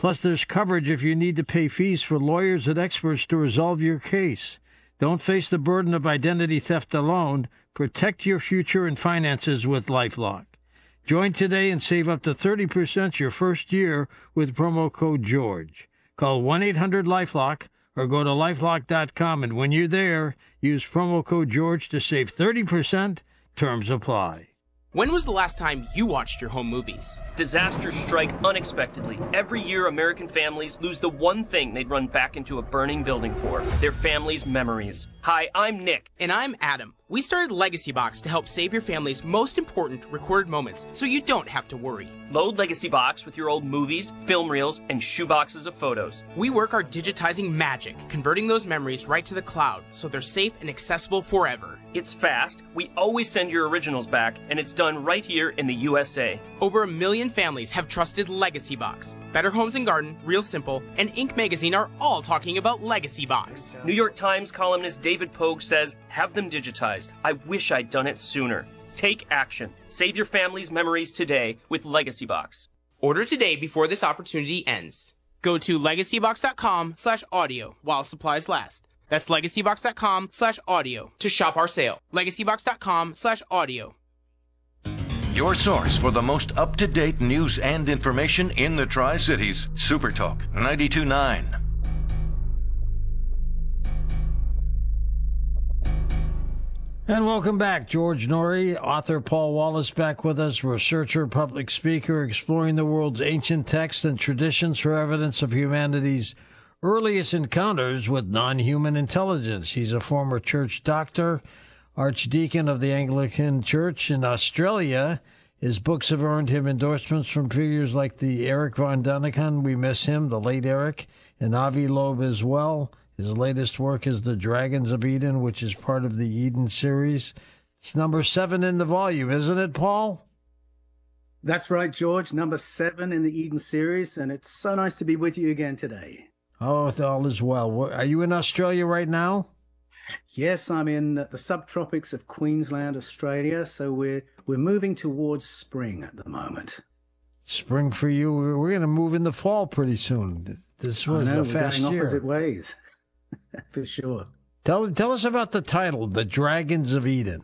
Plus, there's coverage if you need to pay fees for lawyers and experts to resolve your case. Don't face the burden of identity theft alone. Protect your future and finances with LifeLock. Join today and save up to 30% your first year with promo code GEORGE. Call 1-800-LifeLock or go to lifelock.com, and when you're there, use promo code GEORGE to save 30%. Terms apply. When was the last time you watched your home movies? Disasters strike unexpectedly. Every year, American families lose the one thing they'd run back into a burning building for, their family's memories. Hi, I'm Nick. And I'm Adam. We started Legacy Box to help save your family's most important recorded moments so you don't have to worry. Load Legacy Box with your old movies, film reels, and shoeboxes of photos. We work our digitizing magic, converting those memories right to the cloud so they're safe and accessible forever. It's fast, we always send your originals back, and it's done right here in the USA. Over 1 million families have trusted Legacy Box. Better Homes and Garden, Real Simple, and Inc. magazine are all talking about Legacy Box. New York Times columnist David Pogue says, have them digitized. I wish I'd done it sooner. Take action. Save your family's memories today with Legacy Box. Order today before this opportunity ends. Go to legacybox.com/audio while supplies last. That's legacybox.com/audio to shop our sale. legacybox.com/audio. Your source for the most up-to-date news and information in the Tri-Cities. SuperTalk 92.9. And welcome back. George Noory, author Paul Wallace back with us, researcher, public speaker, exploring the world's ancient texts and traditions for evidence of humanity's earliest encounters with non-human intelligence. He's a former church doctor, archdeacon of the Anglican Church in Australia. His books have earned him endorsements from figures like the Eric von Daniken, we miss him, the late Eric, and Avi Loeb as well. His latest work is The Dragons of Eden, which is part of the Eden series. It's number 7 in the volume, isn't it, Paul? That's right, George. Number 7 in the Eden series, and it's so nice to be with you again today. Oh, all is well. Are you in Australia right now? Yes, I'm in the subtropics of Queensland, Australia, so we're moving towards spring at the moment. Spring for you. We're going to move in the fall pretty soon. This was a fast year. We're going opposite ways, for sure. Tell us about the title, The Dragons of Eden.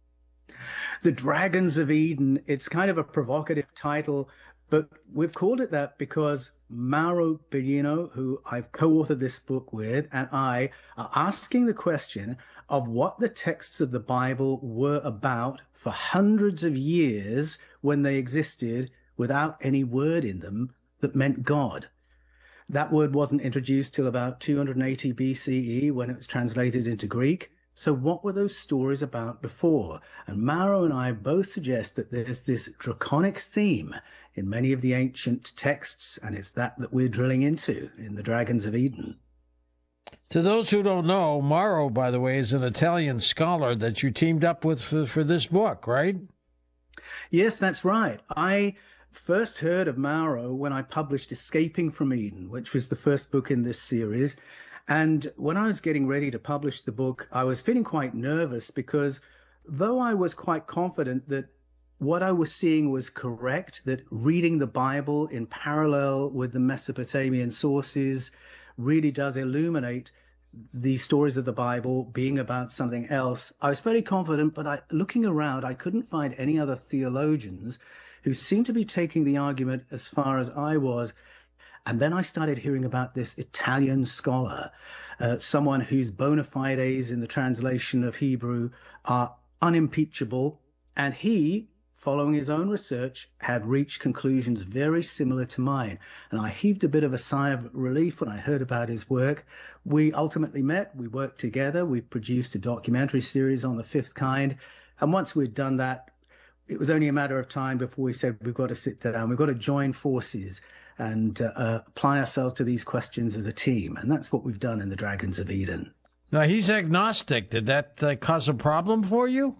The Dragons of Eden, it's kind of a provocative title, but we've called it that because Mauro Bellino, who I've co-authored this book with, and I are asking the question of what the texts of the Bible were about for hundreds of years when they existed without any word in them that meant God. That word wasn't introduced till about 280 BCE when it was translated into Greek. So what were those stories about before? And Mauro and I both suggest that there's this draconic theme in many of the ancient texts, and it's that we're drilling into in the Dragons of Eden. To those who don't know, Mauro, by the way, is an Italian scholar that you teamed up with for this book, right? Yes, that's right. I first heard of Mauro when I published Escaping from Eden, which was the first book in this series. And when I was getting ready to publish the book, I was feeling quite nervous because though I was quite confident that what I was seeing was correct, that reading the Bible in parallel with the Mesopotamian sources really does illuminate the stories of the Bible being about something else, I was very confident, but looking around, I couldn't find any other theologians who seemed to be taking the argument as far as I was. And then I started hearing about this Italian scholar, someone whose bona fides in the translation of Hebrew are unimpeachable. And he, following his own research, had reached conclusions very similar to mine. And I heaved a bit of a sigh of relief when I heard about his work. We ultimately met, we worked together, we produced a documentary series on the fifth kind. And once we'd done that, it was only a matter of time before we said, we've got to sit down, we've got to join forces and apply ourselves to these questions as a team. And that's what we've done in the Dragons of Eden. Now, he's agnostic. Did that cause a problem for you?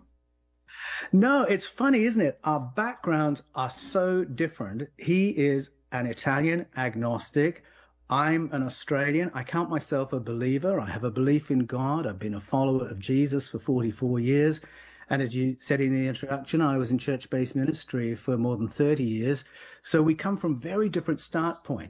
No, it's funny, isn't it? Our backgrounds are so different. He is an Italian agnostic. I'm an Australian. I count myself a believer. I have a belief in God. I've been a follower of Jesus for 44 years. And as you said in the introduction, I was in church-based ministry for more than 30 years. So we come from very different start points.